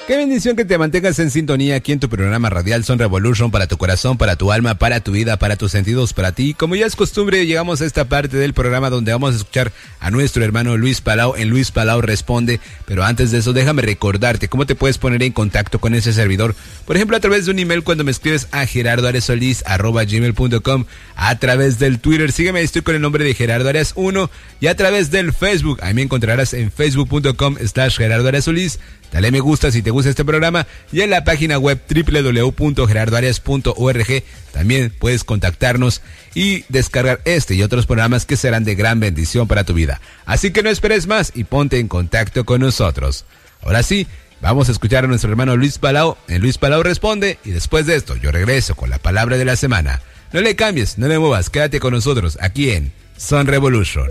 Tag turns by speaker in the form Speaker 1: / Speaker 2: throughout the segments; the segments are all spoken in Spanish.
Speaker 1: Qué bendición que te mantengas en sintonía aquí en tu programa radial Son Revolution, para tu corazón, para tu alma, para tu vida, para tus sentidos, para ti. Como ya es costumbre, llegamos a esta parte del programa donde vamos a escuchar a nuestro hermano Luis Palau en Luis Palau Responde. Pero antes de eso, déjame recordarte cómo te puedes poner en contacto con ese servidor. Por ejemplo, a través de un email cuando me escribes a gerardoaresolis@gmail.com, a través del Twitter, sígueme, estoy con el nombre de Gerardo Arias 1, y a través del Facebook, ahí me encontrarás en facebook.com/Gerardo Arias Solís. Dale me gusta si te gusta este programa, y en la página web www.gerardoarias.org también puedes contactarnos y descargar este y otros programas que serán de gran bendición para tu vida. Así que no esperes más y ponte en contacto con nosotros. Ahora sí, vamos a escuchar a nuestro hermano Luis Palau en Luis Palau Responde, y después de esto yo regreso con la palabra de la semana. No le cambies, no le muevas, quédate con nosotros aquí en Son Revolution.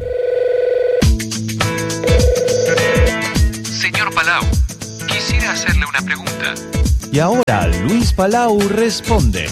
Speaker 2: Señor Palau, quisiera hacerle una pregunta.
Speaker 3: Y ahora Luis Palau Responde.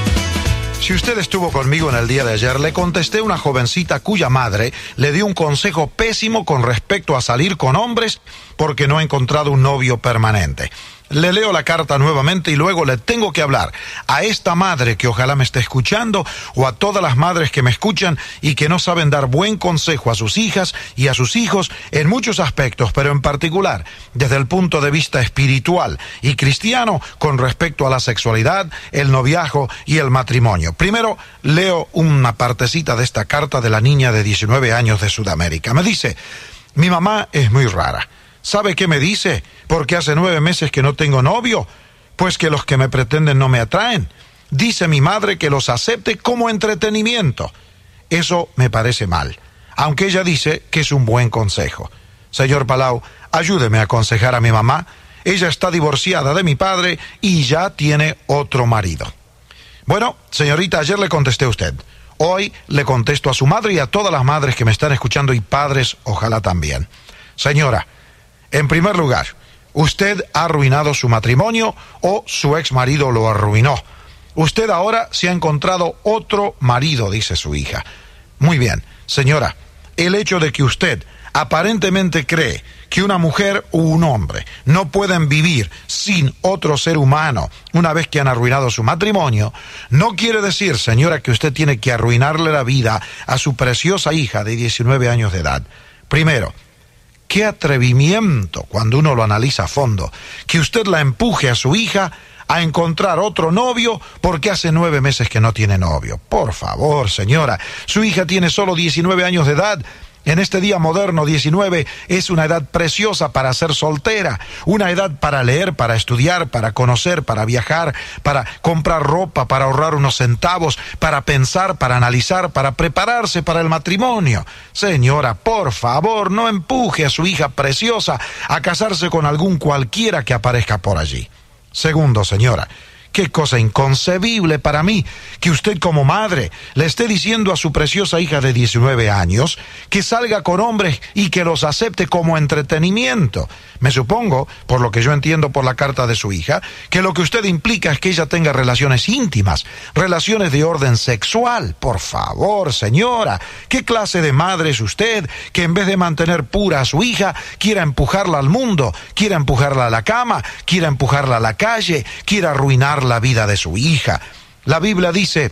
Speaker 4: Si usted estuvo conmigo en el día de ayer, le contesté a una jovencita cuya madre le dio un consejo pésimo con respecto a salir con hombres porque no ha encontrado un novio permanente. Le leo la carta nuevamente y luego le tengo que hablar a esta madre que ojalá me esté escuchando, o a todas las madres que me escuchan y que no saben dar buen consejo a sus hijas y a sus hijos en muchos aspectos, pero en particular desde el punto de vista espiritual y cristiano con respecto a la sexualidad, el noviazgo y el matrimonio. Primero leo una partecita de esta carta de la niña de 19 años de Sudamérica. Me dice: mi mamá es muy rara. ¿Sabe qué me dice? Porque hace 9 meses que no tengo novio. Pues que los que me pretenden no me atraen. Dice mi madre que los acepte como entretenimiento. Eso me parece mal, aunque ella dice que es un buen consejo. Señor Palau, ayúdeme a aconsejar a mi mamá. Ella está divorciada de mi padre y ya tiene otro marido. Bueno, señorita, ayer le contesté a usted. Hoy le contesto a su madre y a todas las madres que me están escuchando, y padres, ojalá también. Señora, en primer lugar, usted ha arruinado su matrimonio, o su ex marido lo arruinó. Usted ahora se ha encontrado otro marido, dice su hija. Muy bien, señora, el hecho de que usted aparentemente cree que una mujer o un hombre no pueden vivir sin otro ser humano una vez que han arruinado su matrimonio, no quiere decir, señora, que usted tiene que arruinarle la vida a su preciosa hija de 19 años de edad. Primero, qué atrevimiento, cuando uno lo analiza a fondo, que usted la empuje a su hija a encontrar otro novio porque hace 9 meses que no tiene novio. Por favor, señora, su hija tiene solo 19 años de edad. En este día moderno, 19 es una edad preciosa para ser soltera, una edad para leer, para estudiar, para conocer, para viajar, para comprar ropa, para ahorrar unos centavos, para pensar, para analizar, para prepararse para el matrimonio. Señora, por favor, no empuje a su hija preciosa a casarse con algún cualquiera que aparezca por allí. Segundo, señora, qué cosa inconcebible para mí que usted como madre le esté diciendo a su preciosa hija de 19 años que salga con hombres y que los acepte como entretenimiento. Me supongo, por lo que yo entiendo por la carta de su hija, que lo que usted implica es que ella tenga relaciones íntimas, relaciones de orden sexual. Por favor, señora, ¿qué clase de madre es usted que en vez de mantener pura a su hija, quiera empujarla al mundo, quiera empujarla a la cama, quiera empujarla a la calle, quiera arruinar la vida de su hija? La Biblia dice: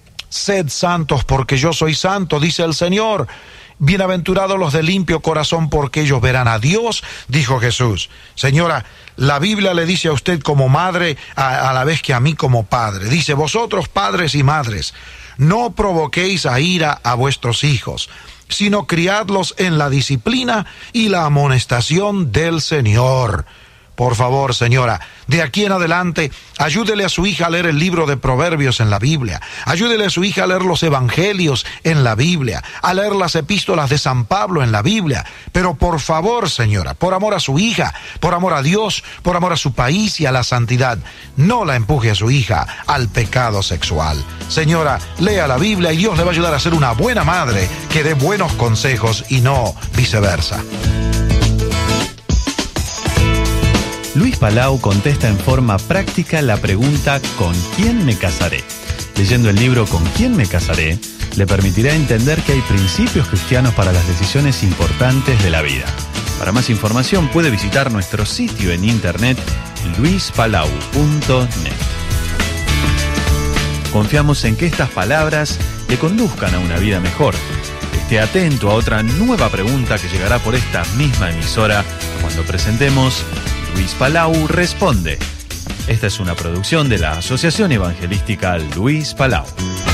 Speaker 4: sed santos porque yo soy santo, dice el Señor. Bienaventurados los de limpio corazón porque ellos verán a Dios, dijo Jesús. Señora, la Biblia le dice a usted como madre a la vez que a mí como padre. Dice: vosotros padres y madres, no provoquéis a ira a vuestros hijos, sino criadlos en la disciplina y la amonestación del Señor. Por favor, señora, de aquí en adelante, ayúdele a su hija a leer el libro de Proverbios en la Biblia. Ayúdele a su hija a leer los Evangelios en la Biblia, a leer las epístolas de San Pablo en la Biblia. Pero por favor, señora, por amor a su hija, por amor a Dios, por amor a su país y a la santidad, no la empuje a su hija al pecado sexual. Señora, lea la Biblia y Dios le va a ayudar a ser una buena madre que dé buenos consejos y no viceversa.
Speaker 3: Luis Palau contesta en forma práctica la pregunta ¿con quién me casaré? Leyendo el libro ¿Con quién me casaré? Le permitirá entender que hay principios cristianos para las decisiones importantes de la vida. Para más información puede visitar nuestro sitio en internet luispalau.net. Confiamos en que estas palabras le conduzcan a una vida mejor. Esté atento a otra nueva pregunta que llegará por esta misma emisora cuando presentemos Luis Palau Responde. Esta es una producción de la Asociación Evangelística Luis Palau.